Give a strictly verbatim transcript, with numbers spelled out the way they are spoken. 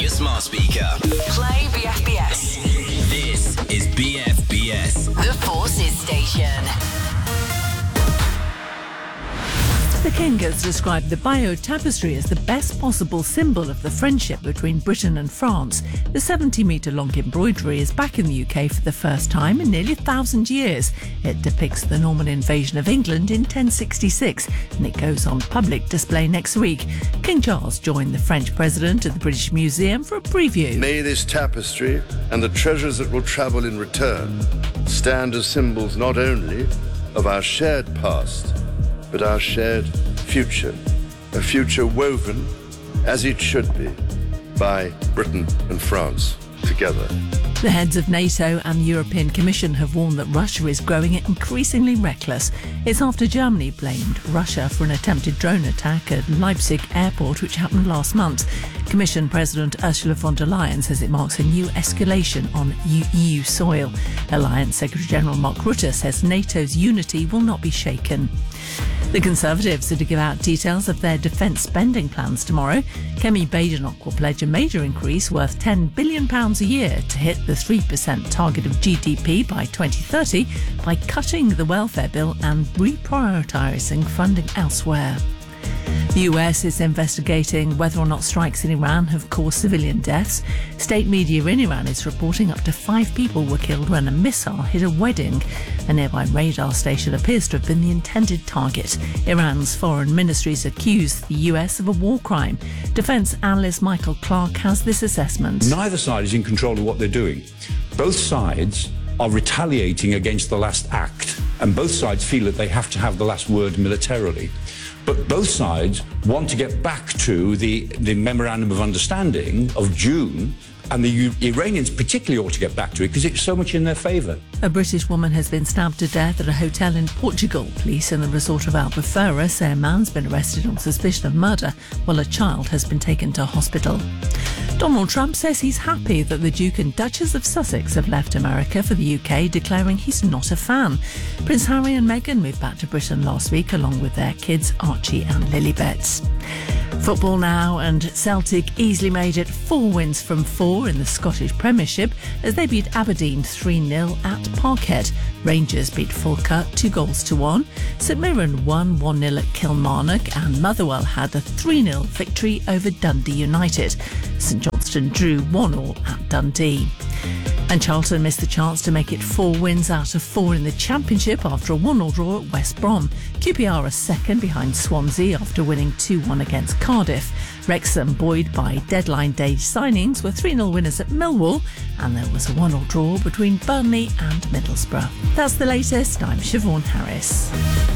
your smart speaker. Play B F B S. This is B F B S. The Forces Station. The King has described the Bayeux Tapestry as the best possible symbol of the friendship between Britain and France. The seventy metre long embroidery is back in the U K for the first time in nearly a thousand years. It depicts the Norman invasion of England in ten sixty-six and it goes on public display next week. King Charles joined the French president at the British Museum for a preview. May this tapestry and the treasures that will travel in return stand as symbols not only of our shared past, but our shared future, a future woven, as it should be, by Britain and France together. The heads of NATO and the European Commission have warned that Russia is growing increasingly reckless. It's after Germany blamed Russia for an attempted drone attack at Leipzig airport, which happened last month. Commission President Ursula von der Leyen says it marks a new escalation on E U soil. Alliance Secretary-General Mark Rutte says NATO's unity will not be shaken. The Conservatives are to give out details of their defence spending plans tomorrow. Kemi Badenoch will pledge a major increase worth ten billion pounds a year to hit the three percent target of G D P by twenty thirty by cutting the welfare bill and reprioritising funding elsewhere. The U S is investigating whether or not strikes in Iran have caused civilian deaths. State media in Iran is reporting up to five people were killed when a missile hit a wedding. A nearby radar station appears to have been the intended target. Iran's foreign ministries accused the U S of a war crime. Defence analyst Michael Clark has this assessment. Neither side is in control of what they're doing. Both sides are retaliating against the last act, and both sides feel that they have to have the last word militarily. But both sides want to get back to the, the Memorandum of Understanding of June, and the U- Iranians particularly ought to get back to it because it's so much in their favour. A British woman has been stabbed to death at a hotel in Portugal. Police in the resort of Albufeira say a man's been arrested on suspicion of murder, while a child has been taken to hospital. Donald Trump says he's happy that the Duke and Duchess of Sussex have left America for the U K, declaring he's not a fan. Prince Harry and Meghan moved back to Britain last week along with their kids Archie and Lilibet. Football now, and Celtic easily made it four wins from four in the Scottish Premiership as they beat Aberdeen three nil at Parkhead. Rangers beat Falkirk two goals to one. St Mirren won one nil at Kilmarnock, and Motherwell had a three nil victory over Dundee United. St Johnstone drew one all at Dundee. And Charlton missed the chance to make it four wins out of four in the Championship after a one all draw at West Brom. Q P R are second behind Swansea after winning two one against Cardiff. Wrexham, buoyed by deadline day signings, were three nil winners at Millwall, and there was a one all draw between Burnley and Middlesbrough. That's the latest. I'm Siobhan Harris.